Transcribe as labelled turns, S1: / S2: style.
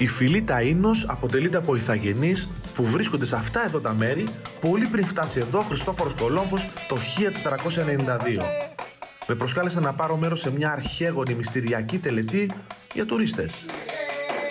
S1: Η φυλή Ταΐνος αποτελείται από ηθαγενείς που βρίσκονται σε αυτά εδώ τα μέρη πολύ πριν φτάσει εδώ ο Χριστόφορος Κολόμβος το 1492. Με προσκάλεσαν να πάρω μέρος σε μια αρχαίγονη μυστηριακή τελετή για τουρίστες.